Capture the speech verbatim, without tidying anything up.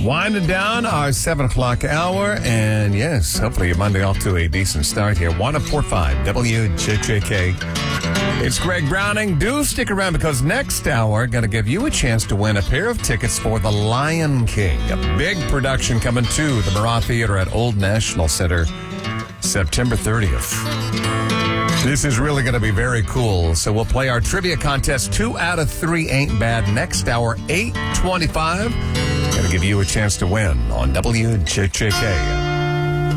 Winding down our seven o'clock hour, and yes, hopefully your Monday off to a decent start here. one oh four point five W J J K. It's Greg Browning. Do stick around because next hour, going to give you a chance to win a pair of tickets for The Lion King, a big production coming to the Murat Theater at Old National Center, September thirtieth. This is really going to be very cool. So we'll play our trivia contest. Two out of three ain't bad. Next hour, eight twenty-five. Going to give you a chance to win on W J J K.